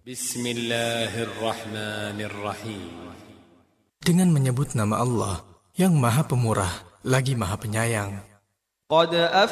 Bismillahirrahmanirrahim. Dengan menyebut nama Allah yang Maha Pemurah lagi Maha Penyayang. Qad